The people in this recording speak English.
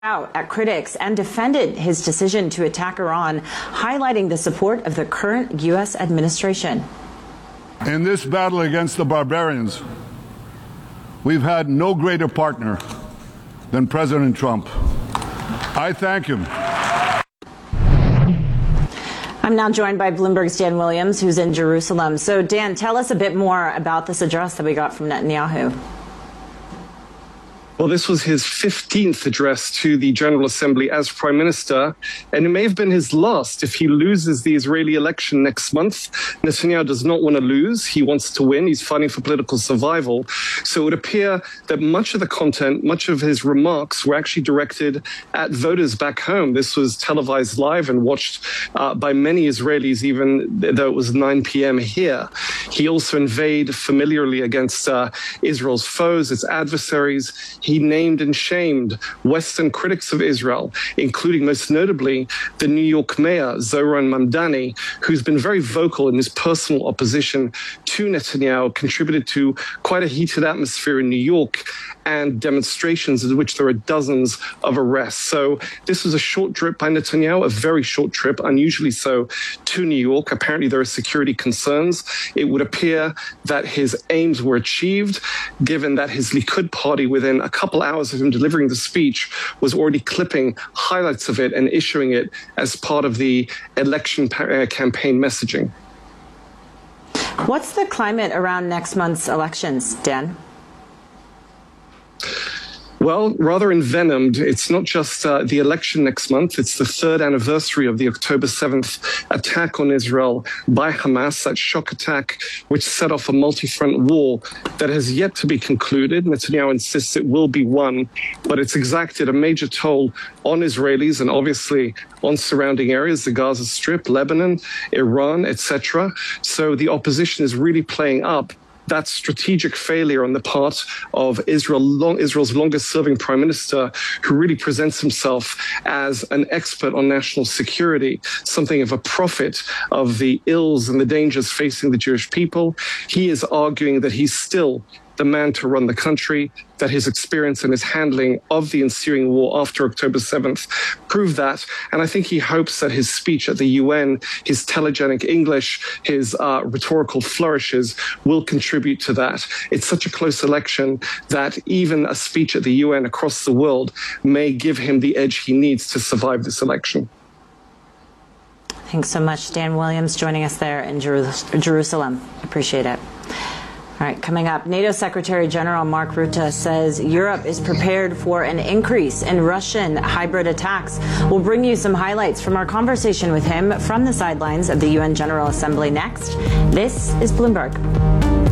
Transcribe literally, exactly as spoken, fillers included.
out at critics and defended his decision to attack Iran, highlighting the support of the current U S administration. In this battle against the barbarians, we've had no greater partner than President Trump. I thank him. I'm now joined by Bloomberg's Dan Williams, who's in Jerusalem. So, Dan, tell us a bit more about this address that we got from Netanyahu. Well, this was his fifteenth address to the General Assembly as Prime Minister, and it may have been his last if he loses the Israeli election next month. Netanyahu does not want to lose. He wants to win. He's fighting for political survival. So it would appear that much of the content, much of his remarks were actually directed at voters back home. This was televised live and watched uh, by many Israelis, even though it was nine p.m. here. He also inveighed familiarly against uh, Israel's foes, its adversaries. He named and shamed Western critics of Israel, including most notably the New York mayor, Zohran Mamdani, who's been very vocal in his personal opposition to Netanyahu, contributed to quite a heated atmosphere in New York and demonstrations in which there are dozens of arrests. So this was a short trip by Netanyahu, a very short trip, unusually so, to New York. Apparently there are security concerns. It would appear that his aims were achieved, given that his Likud party, within a couple hours of him delivering the speech, was already clipping highlights of it and issuing it as part of the election pa- uh, campaign messaging. What's the climate around next month's elections, Dan? Well, rather envenomed. It's not just uh, the election next month. It's the third anniversary of the October seventh attack on Israel by Hamas, that shock attack which set off a multi-front war that has yet to be concluded. Netanyahu insists it will be won, but it's exacted a major toll on Israelis and obviously on surrounding areas, the Gaza Strip, Lebanon, Iran, et cetera. So the opposition is really playing up that strategic failure on the part of Israel, long, Israel's longest-serving prime minister, who really presents himself as an expert on national security, something of a prophet of the ills and the dangers facing the Jewish people. He is arguing that he's still the man to run the country, that his experience and his handling of the ensuing war after October seventh proved that. And I think he hopes that his speech at the U N, his telegenic English, his uh, rhetorical flourishes will contribute to that. It's such a close election that even a speech at the U N across the world may give him the edge he needs to survive this election. Thanks so much, Dan Williams, joining us there in Jeru- Jerusalem. Appreciate it. All right, coming up, NATO Secretary General Mark Rutte says Europe is prepared for an increase in Russian hybrid attacks. We'll bring you some highlights from our conversation with him from the sidelines of the U N General Assembly next. This is Bloomberg.